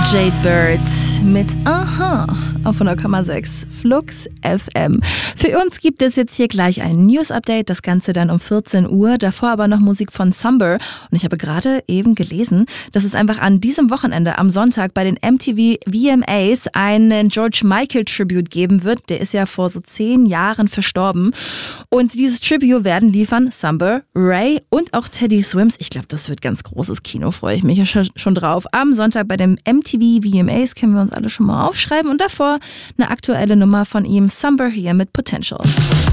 Jade Bird mit Aha auf 100,6 Flux FM. Für uns gibt es jetzt hier gleich ein News-Update, das Ganze dann um 14 Uhr. Davor aber noch Musik von Sumber. Und ich habe gerade eben gelesen, dass es einfach an diesem Wochenende am Sonntag bei den MTV VMAs einen George Michael Tribute geben wird. Der ist ja vor so 10 Jahren verstorben. Und dieses Tribute werden liefern Sumber, Ray und auch Teddy Swims. Ich glaube, das wird ganz großes Kino, freue ich mich ja schon drauf. Am Sonntag bei dem MTV VMAs können wir uns alle schon mal aufschreiben. Und davor eine aktuelle Nummer von ihm, Sumber hier mit Potential.